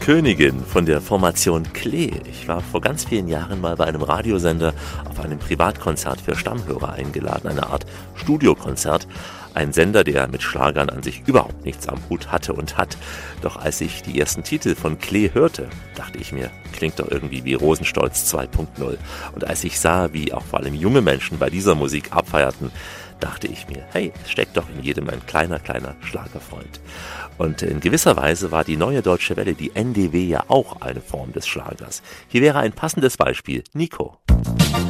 Königin von der Formation Klee. Ich war vor ganz vielen Jahren mal bei einem Radiosender auf einem Privatkonzert für Stammhörer eingeladen, eine Art Studiokonzert. Ein Sender, der mit Schlagern an sich überhaupt nichts am Hut hatte und hat. Doch als ich die ersten Titel von Klee hörte, dachte ich mir, klingt doch irgendwie wie Rosenstolz 2.0. Und als ich sah, wie auch vor allem junge Menschen bei dieser Musik abfeierten, dachte ich mir, hey, es steckt doch in jedem ein kleiner Schlagerfreund. Und in gewisser Weise war die Neue Deutsche Welle, die NDW, ja auch eine Form des Schlagers. Hier wäre ein passendes Beispiel, Nico.